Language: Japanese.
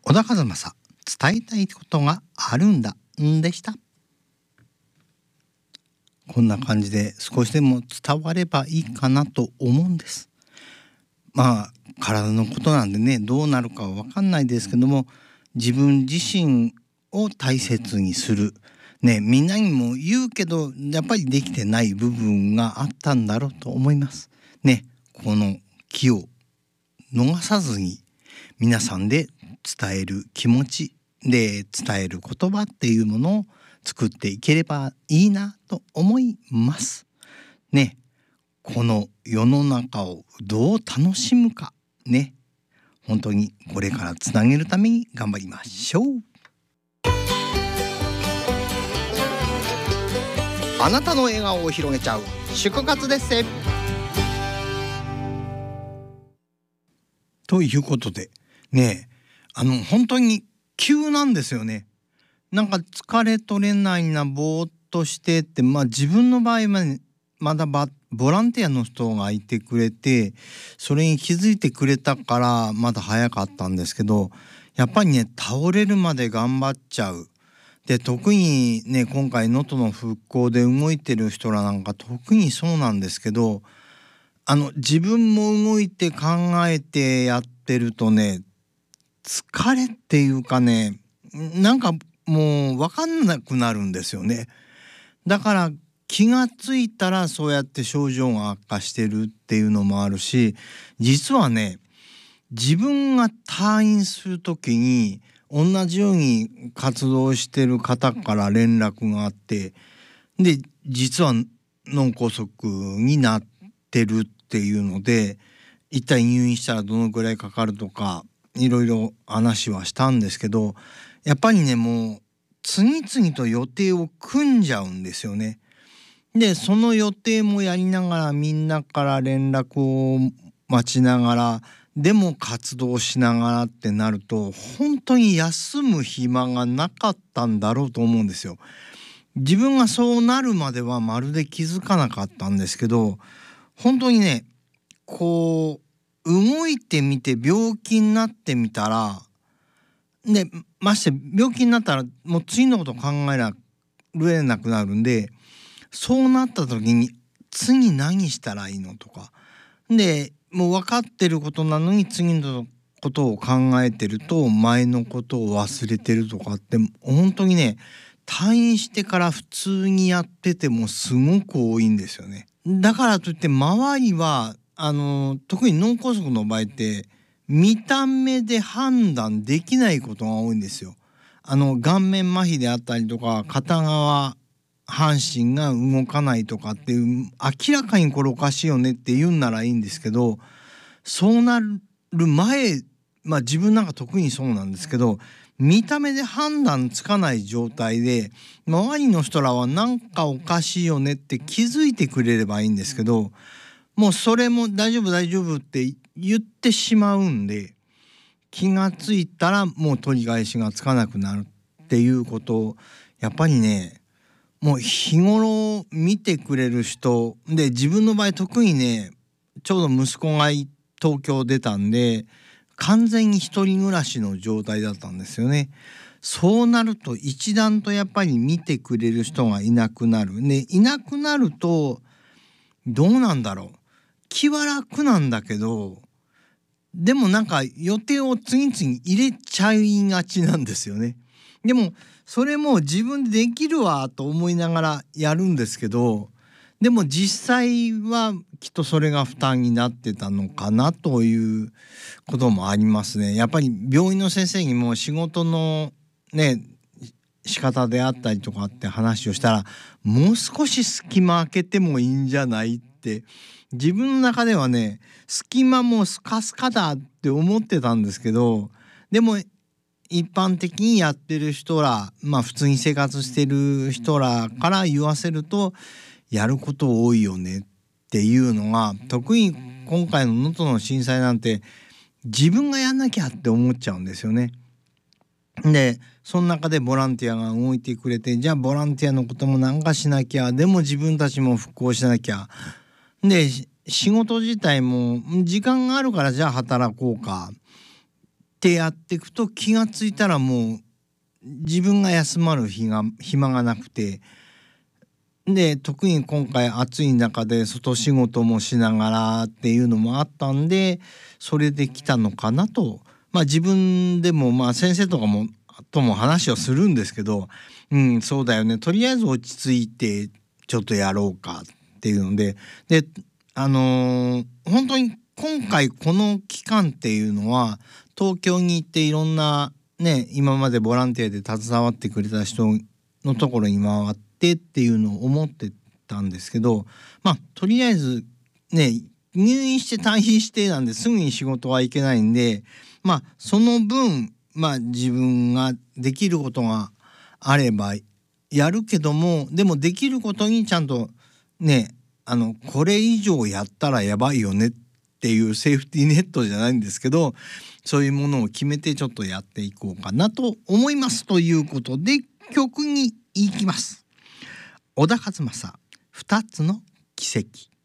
小田和正、伝えたいことがあるんだんでした。こんな感じで少しでも伝わればいいかなと思うんです。体のことなんでね、どうなるかは分かんないですけども、自分自身を大切にするね、みんなにも言うけどやっぱりできてない部分があったんだろうと思いますね。この気を逃さずに皆さんで伝える気持ちで伝える言葉っていうものを作っていければいいなと思いますね。この世の中をどう楽しむかね、本当にこれからつなげるために頑張りましょう。あなたの笑顔を広げちゃう祝活です。ということでね、本当に急なんですよね。なんか疲れ取れないな、ぼーっとしてって、自分の場合はまだボランティアの人がいてくれて、それに気づいてくれたからまだ早かったんですけど、やっぱりね、倒れるまで頑張っちゃう。で、特にね、今回能登の復興で動いてる人らなんか特にそうなんですけど、自分も動いて考えてやってるとね、疲れっていうかね、なんかもう分かんなくなるんですよね。だから気がついたらそうやって症状が悪化してるっていうのもあるし、実はね、自分が退院する時に同じように活動してる方から連絡があって、で実は脳梗塞になってるっていうので、一体入院したらどのくらいかかるとかいろいろ話はしたんですけど、やっぱりね、もう次々と予定を組んじゃうんですよね。でその予定もやりながら、みんなから連絡を待ちながら、でも活動しながらってなると、本当に休む暇がなかったんだろうと思うんですよ。自分がそうなるまではまるで気づかなかったんですけど、本当にね、こう動いてみて病気になってみたら、でまして病気になったらもう次のこと考えられなくなるんで、そうなった時に次何したらいいのとかで、もう分かってることなのに次のことを考えてると前のことを忘れてるとかって、本当にね、退院してから普通にやっててもすごく多いんですよね。だからといって周りは特に脳梗塞の場合って見た目で判断できないことが多いんですよ。顔面麻痺であったりとか、片側半身が動かないとかっていう、明らかにこれおかしいよねって言うんならいいんですけど、そうなる前、自分なんか特にそうなんですけど、見た目で判断つかない状態で周りの人らはなんかおかしいよねって気づいてくれればいいんですけど、もうそれも大丈夫大丈夫って言ってしまうんで、気がついたらもう取り返しがつかなくなるっていうことを、やっぱりね、もう日頃見てくれる人で、自分の場合特にね、ちょうど息子が東京出たんで完全に一人暮らしの状態だったんですよね。そうなると一段とやっぱり見てくれる人がいなくなるね。いなくなるとどうなんだろう、気は楽なんだけど、でもなんか予定を次々入れちゃいがちなんですよね。でもそれも自分でできるわと思いながらやるんですけど、でも実際はきっとそれが負担になってたのかなということもありますね。やっぱり病院の先生にも仕事のね、仕方であったりとかって話をしたら、もう少し隙間空けてもいいんじゃないって自分の中ではね、隙間もスカスカだって思ってたんですけど、でも一般的にやってる人ら、普通に生活してる人らから言わせると、やること多いよねっていうのが、特に今回の能登の震災なんて自分がやんなきゃって思っちゃうんですよね。でその中でボランティアが動いてくれて、じゃあボランティアのこともなんかしなきゃ、でも自分たちも復興しなきゃ、で仕事自体も時間があるからじゃあ働こうか、 てやっていくと、気がついたらもう自分が休まる暇がなくて、で特に今回暑い中で外仕事もしながらっていうのもあったんで、それで来たのかなと。自分でも先生とかも話をするんですけど、そうだよね、とりあえず落ち着いてちょっとやろうかっていうので、本当に今回この期間っていうのは、東京に行っていろんなね、今までボランティアで携わってくれた人のところに回ってっていうのを思ってたんですけど、とりあえずね、入院して退院してなんですぐに仕事は行けないんで、その分自分ができることがあればやるけども、でもできることにちゃんとね、これ以上やったらやばいよねっていうセーフティーネットじゃないんですけど、そういうものを決めてちょっとやっていこうかなと思いますということで、曲に行きます。小田和正、2つの奇跡。